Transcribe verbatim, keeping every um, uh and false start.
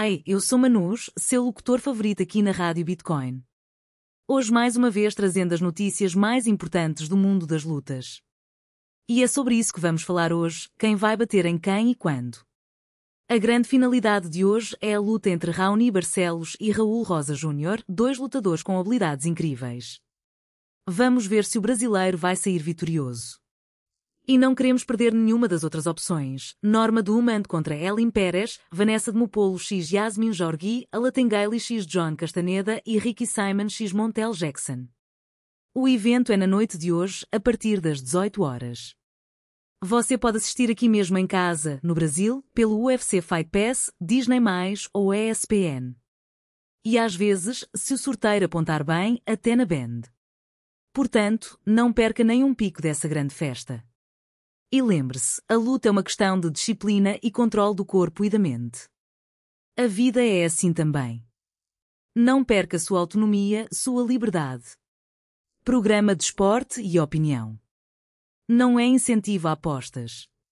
Hi, eu sou Manus, seu locutor favorito aqui na Rádio Bitcoin. Hoje mais uma vez trazendo as notícias mais importantes do mundo das lutas. E é sobre isso que vamos falar hoje, quem vai bater em quem e quando. A grande finalidade de hoje é a luta entre Raoni Barcelos e Raul Rosa Júnior, dois lutadores com habilidades incríveis. Vamos ver se o brasileiro vai sair vitorioso. E não queremos perder nenhuma das outras opções. Norma Dumont contra Elin Pérez, Vanessa Demopolo x Yasmin Jorgui, Alatengaili x John Castaneda e Ricky Simon x Montel Jackson. O evento é na noite de hoje, a partir das dezoito horas. Você pode assistir aqui mesmo em casa, no Brasil, pelo U F C Fight Pass, Disney mais, ou E S P N. E às vezes, se o sorteio apontar bem, até na Band. Portanto, não perca nenhum pico dessa grande festa. E lembre-se, a luta é uma questão de disciplina e controle do corpo e da mente. A vida é assim também. Não perca sua autonomia, sua liberdade. Programa de esporte e opinião. Não é incentivo a apostas.